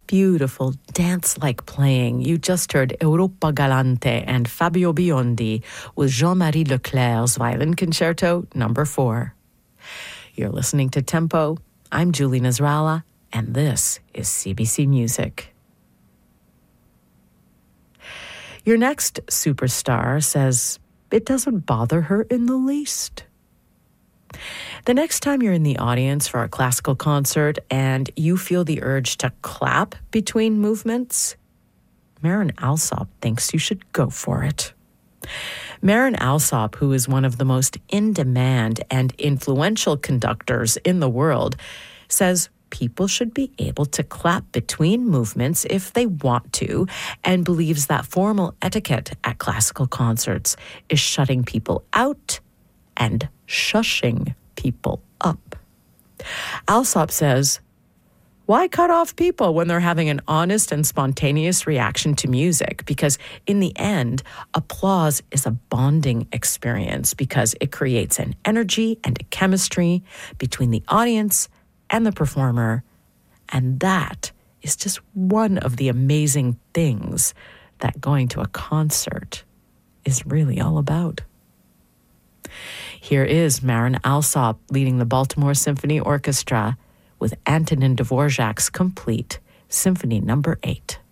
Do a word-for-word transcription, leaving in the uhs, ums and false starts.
beautiful dance-like playing. You just heard Europa Galante and Fabio Biondi with Jean-Marie Leclerc's Violin Concerto number four. You're listening to Tempo. I'm Julie Nasrallah, and this is C B C Music. Your next superstar says it doesn't bother her in the least. The next time you're in the audience for a classical concert and you feel the urge to clap between movements, Marin Alsop thinks you should go for it. Marin Alsop, who is one of the most in-demand and influential conductors in the world, says people should be able to clap between movements if they want to, and believes that formal etiquette at classical concerts is shutting people out and shushing people up. Alsop says, why cut off people when they're having an honest and spontaneous reaction to music? Because in the end, applause is a bonding experience because it creates an energy and a chemistry between the audience and the performer. And that is just one of the amazing things that going to a concert is really all about. Here is Marin Alsop leading the Baltimore Symphony Orchestra with Antonin Dvorak's complete Symphony Number eight.